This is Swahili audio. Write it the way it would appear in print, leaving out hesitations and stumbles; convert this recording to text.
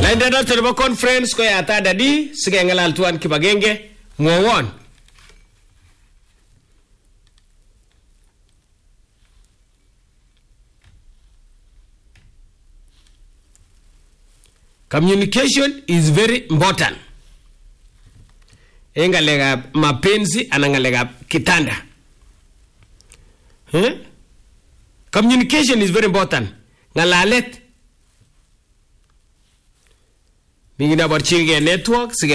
Lainda nebo conference ko yata dadi sige ngalal tuan kibagenge mwawon. Communication is very important. Engalega mapenzi anangalega kitanda. Communication is very important. Ngalalet. Mingina barchige network sige